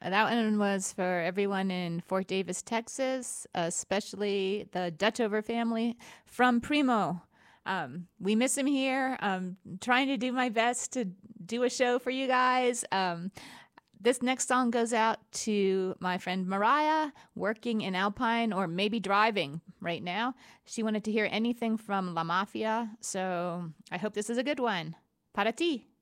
That one was for everyone in Fort Davis, Texas, especially the Dutchover family from Primo. We miss him here. Trying to do my best to do a show for you guys. This next song goes out to my friend Mariah, working in Alpine or maybe driving right now. She wanted to hear anything from La Mafia, so I hope this is a good one. Para ti.